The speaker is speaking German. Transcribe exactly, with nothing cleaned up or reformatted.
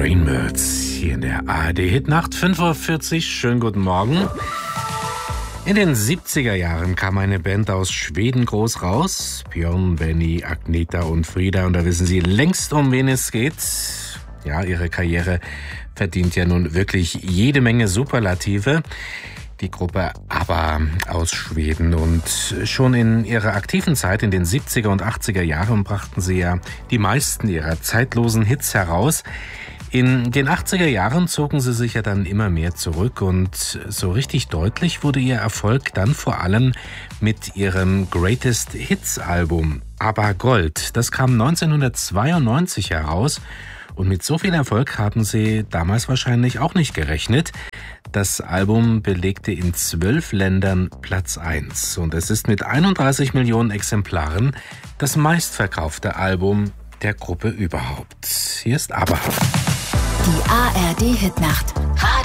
Rainbirds hier in der A R D-Hitnacht, fünf Uhr vierzig. Schönen guten Morgen. In den siebziger Jahren kam eine Band aus Schweden groß raus. Björn, Benny, Agneta und Frida. Und da wissen Sie längst, um wen es geht. Ja, ihre Karriere verdient ja nun wirklich jede Menge Superlative. Die Gruppe ABBA aus Schweden. Und schon in ihrer aktiven Zeit in den siebziger und achtziger Jahren brachten sie ja die meisten ihrer zeitlosen Hits heraus. In den achtziger Jahren zogen sie sich ja dann immer mehr zurück und so richtig deutlich wurde ihr Erfolg dann vor allem mit ihrem Greatest Hits Album ABBA Gold. Das kam neunzehnhundertzweiundneunzig heraus und mit so viel Erfolg haben sie damals wahrscheinlich auch nicht gerechnet. Das Album belegte in zwölf Ländern Platz eins und es ist mit einunddreißig Millionen Exemplaren das meistverkaufte Album der Gruppe überhaupt. Hier ist ABBA. Die A R D-Hitnacht.